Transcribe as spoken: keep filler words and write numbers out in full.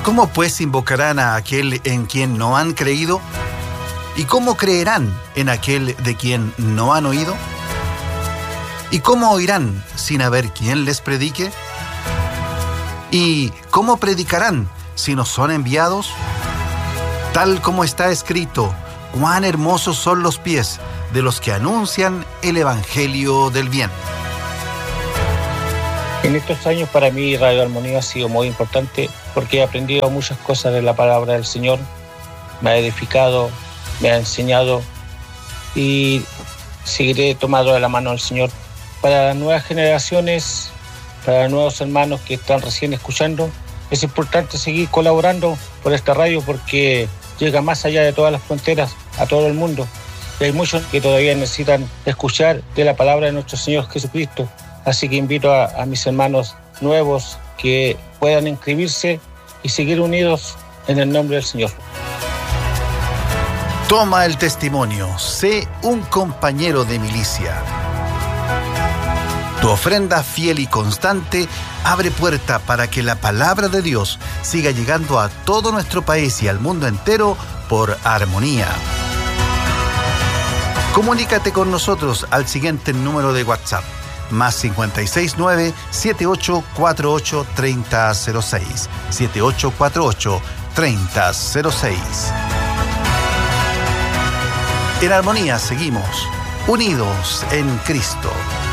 ¿Cómo pues invocarán a aquel en quien no han creído? ¿Y cómo creerán en aquel de quien no han oído? ¿Y cómo oirán sin haber quien les predique? ¿Y cómo predicarán si no son enviados? Tal como está escrito, cuán hermosos son los pies de los que anuncian el evangelio del bien. En estos años para mí Radio Armonía ha sido muy importante porque he aprendido muchas cosas de la palabra del Señor, me ha edificado, me ha enseñado y seguiré tomado de la mano del Señor. Para las nuevas generaciones, para los nuevos hermanos que están recién escuchando, es importante seguir colaborando por esta radio porque llega más allá de todas las fronteras, a todo el mundo. Y hay muchos que todavía necesitan escuchar de la palabra de nuestro Señor Jesucristo. Así que invito a, a mis hermanos nuevos que puedan inscribirse y seguir unidos en el nombre del Señor. Toma el testimonio, sé un compañero de milicia. Tu ofrenda fiel y constante abre puerta para que la palabra de Dios siga llegando a todo nuestro país y al mundo entero por Armonía. Comunícate con nosotros al siguiente número de WhatsApp. Más cincuenta y seis nueve, siete ocho cuatro ocho, tres cero cero seis. siete ocho cuatro ocho, tres cero cero seis. En Armonía seguimos, unidos en Cristo.